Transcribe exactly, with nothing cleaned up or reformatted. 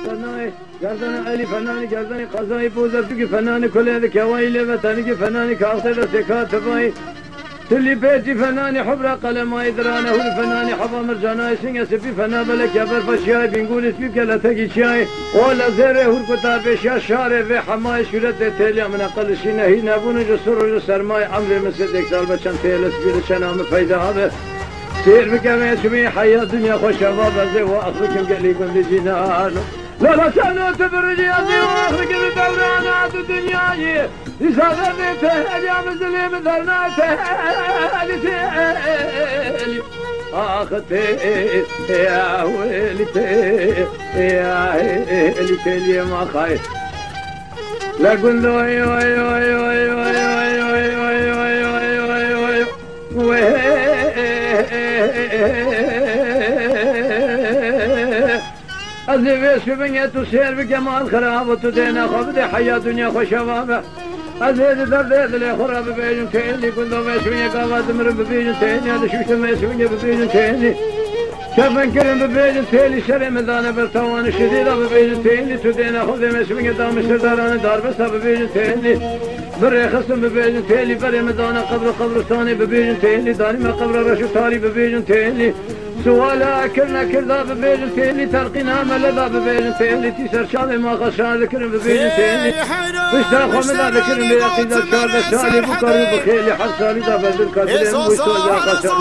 فنان گردن علی فنان گردن قضای بوزرد که فنان کله کوایل وطنی که فنان کاخته دستکات بای تلی بیتی فنان حبر قلمای درانه هول فنان حبا مرجانای سینگ سپی فنا بله کبر فشیای بینگول اسمی کلتگی چای اولا زره هول کتا بشیا شاره و حمای شورت تیلیا من اقل شینه هی نبونه جسور و سرمای عمر مثل دکتال بچن تیل اسبیر چنام فیده ها سير بكم شمي حياة الدنيا خوش شباب زي واخركم قليكم بجنان لا لا سنة تبرجي أبي واخرك بدورانات الدنيا يسافر بيته يا مزلي مدرناته لتالي اختي يا ويلتي يا ويلتي ما خايف لا قل له اي اي اي اي اي اي اي أزيف شبنية تسير بجمال خراب وتدينا خبد حياة دنيا خوشبابة أزيد درد اللي خراب ببيجن تيني كنتو بيشبنية قابات مر ببيجن تيني هذا شوشت بيشبنية ببيجن تيني شافن كرم ببيجن تيني شري مدانة برطوان شديدة ببيجن تيني تدينا خبد بيشبنية دام شرداران دار بسا ببيجن تيني بري خصم ببيجن تيني بري مدانة قبر قبرستاني ببيجن تيني داني ما قبر رشو تالي ببيجن تيني سوالا كرنا كردا ببيجن تيني ترقينا ملدا ببيجن تيني تيسر شامي ما غشان ذكرن ببيجن تيني وش داخل ملا ذكرن بيقيدا شار بسالي بكر بخيلي حصالي دا بدل كدرين وش توجا قشان